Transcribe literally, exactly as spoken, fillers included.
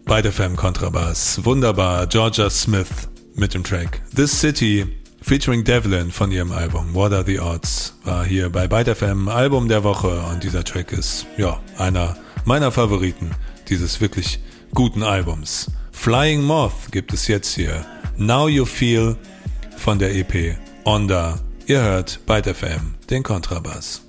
Byte F M Kontrabass. Wunderbar. Georgia Smith mit dem Track This City featuring Devlin von ihrem Album What Are the Odds war hier bei Byte F M Album der Woche und dieser Track ist, ja, einer meiner Favoriten dieses wirklich guten Albums. Flying Moth gibt es jetzt hier. Now You Feel von der E P Onda. Ihr hört Byte F M, den Kontrabass.